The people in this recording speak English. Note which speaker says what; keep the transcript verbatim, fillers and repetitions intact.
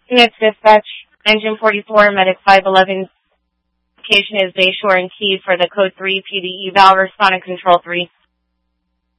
Speaker 1: Units dispatch, engine forty-four, medic five eleven, location is Bayshore and Key for the code three, P D E valve, responding control three.